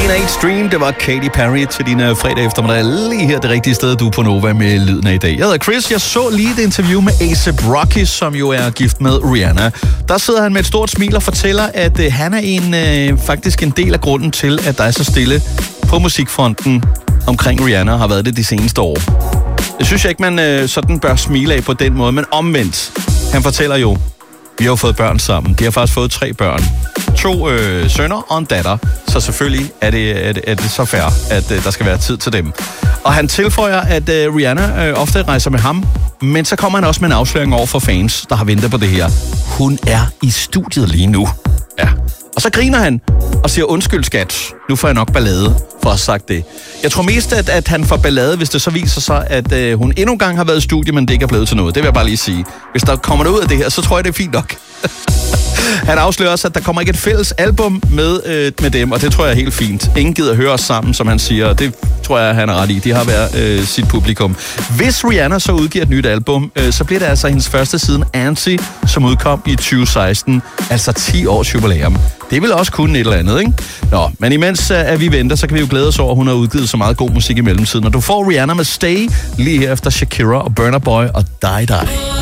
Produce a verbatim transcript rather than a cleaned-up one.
Teenage Dream, det var Katy Perry til din uh, fredag eftermiddag. Lige her det rigtige sted, du er på Nova med lyden af i dag. Jeg hedder Chris, jeg så lige et interview med A$AP Rocky, som jo er gift med Rihanna. Der sidder han med et stort smil og fortæller, at uh, han er en, uh, faktisk en del af grunden til, at der er så stille på musikfronten omkring Rihanna, har været det de seneste år. Det synes jeg ikke, man uh, sådan bør smile af på den måde, men omvendt. Han fortæller jo, vi har jo fået børn sammen. De har faktisk fået tre børn. To øh, sønner og en datter. Så selvfølgelig er det, er det, er det så fair, at øh, der skal være tid til dem. Og han tilføjer, at øh, Rihanna øh, ofte rejser med ham. Men så kommer han også med en afsløring over for fans, der har ventet på det her. Hun er i studiet lige nu. Ja. Og så griner han og siger, undskyld skat, nu får jeg nok ballade, for at have sagt det. Jeg tror mest, at, at han får ballade, hvis det så viser sig, at øh, hun endnu en gang har været i studiet, men det ikke er blevet til noget. Det vil jeg bare lige sige. Hvis der kommer noget ud af det her, så tror jeg, det er fint nok. Han afslører også, at der kommer ikke et fælles album med, øh, med dem, og det tror jeg er helt fint. Ingen gider høre os sammen, som han siger, og det tror jeg, han er ret i. De har været øh, sit publikum. Hvis Rihanna så udgiver et nyt album, øh, så bliver det altså hendes første siden Anti, som udkom i tyve seksten, altså ti års jubilæum. Det vil også kunne et eller andet, ikke? Nå, men imens uh, at vi venter, så kan vi jo glæde os over, at hun har udgivet så meget god musik i mellemtiden. Og du får Rihanna med Stay lige her efter Shakira og Burna Boy og Die Die.